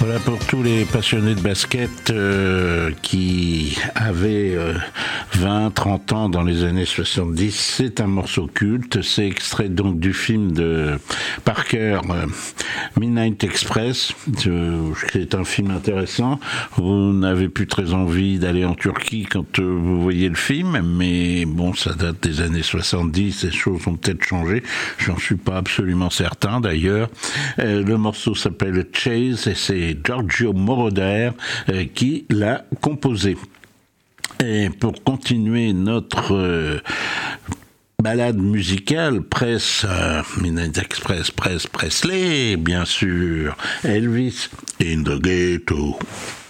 Voilà pour tous les passionnés de basket qui avaient 20, 30 ans dans les années 70. C'est un morceau culte. C'est extrait donc du film de Parker, Midnight Express. C'est un film intéressant. Vous n'avez plus très envie d'aller en Turquie quand vous voyez le film, mais bon, ça date des années 70. Les choses ont peut-être changé. J'en suis pas absolument certain d'ailleurs. Le morceau s'appelle Chase et c'est Giorgio Moroder qui l'a composé. Et pour continuer notre balade musicale, Midnight Express, Presley, bien sûr, Elvis in the Ghetto.